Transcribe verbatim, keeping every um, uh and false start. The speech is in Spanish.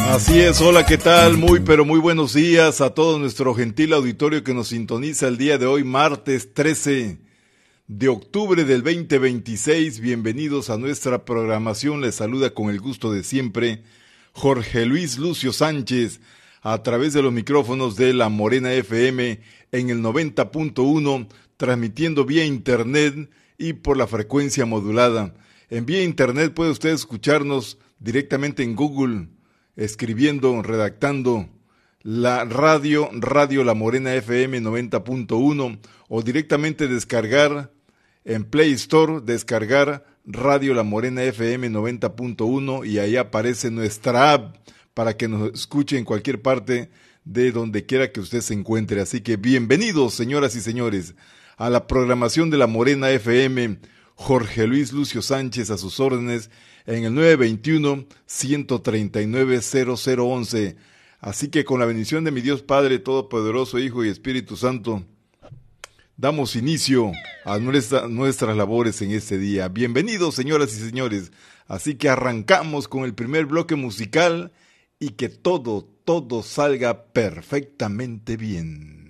Así es, hola, ¿qué tal? Muy, pero muy buenos días a todo nuestro gentil auditorio que nos sintoniza el día de hoy, martes trece de octubre del veinte veintiséis. Bienvenidos a nuestra programación. Les saluda con el gusto de siempre Jorge Luis Lucio Sánchez a través de los micrófonos de La Morena F M en el noventa punto uno, transmitiendo vía internet y por la frecuencia modulada. En vía internet puede usted escucharnos directamente en Google, escribiendo, redactando la radio, Radio La Morena F M noventa punto uno, o directamente descargar en Play Store, descargar Radio La Morena F M noventa punto uno, y ahí aparece nuestra app para que nos escuche en cualquier parte de donde quiera que usted se encuentre. Así que bienvenidos, señoras y señores, a la programación de La Morena F M. Jorge Luis Lucio Sánchez a sus órdenes en el nueve veintiuno, ciento treinta y nueve, cero cero once. Así que con la bendición de mi Dios Padre Todopoderoso, Hijo y Espíritu Santo, damos inicio a nuestra, nuestras labores en este día. Bienvenidos, señoras y señores. Así que arrancamos con el primer bloque musical y que todo, todo salga perfectamente bien.